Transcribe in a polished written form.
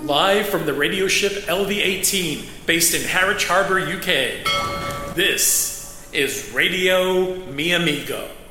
Live from the radio ship LV-18, based in Harwich Harbour, UK. This is Radio Mi Amigo.